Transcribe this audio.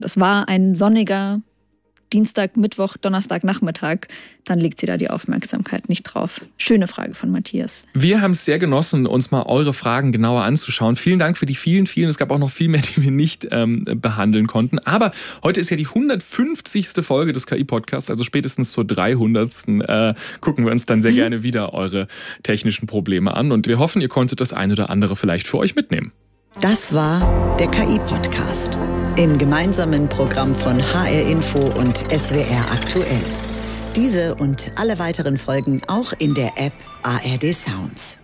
Es war ein sonniger Dienstag, Mittwoch, Donnerstag, Nachmittag, dann legt sie da die Aufmerksamkeit nicht drauf. Schöne Frage von Matthias. Wir haben es sehr genossen, uns mal eure Fragen genauer anzuschauen. Vielen Dank für die vielen. Es gab auch noch viel mehr, die wir nicht behandeln konnten. Aber heute ist ja die 150. Folge des KI-Podcasts, also spätestens zur 300. Gucken wir uns dann sehr gerne wieder eure technischen Probleme an. Und wir hoffen, ihr konntet das ein oder andere vielleicht für euch mitnehmen. Das war der KI-Podcast im gemeinsamen Programm von HR Info und SWR Aktuell. Diese und alle weiteren Folgen auch in der App ARD Sounds.